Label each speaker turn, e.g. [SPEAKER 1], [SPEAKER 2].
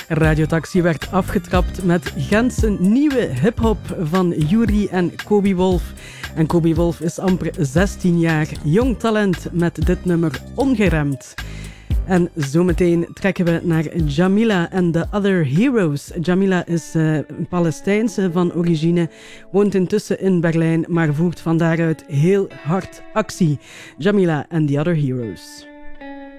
[SPEAKER 1] Radio Taxi werd afgetrapt met Gentse nieuwe hip-hop van Yuri en Kobe Wolf. En Kobe Wolf is amper 16 jaar, jong talent met dit nummer Ongeremd. En zometeen trekken we naar Jamila en The Other Heroes. Jamila is een Palestijnse van origine, woont intussen in Berlijn, maar voert van daaruit heel hard actie. Jamila and The Other Heroes.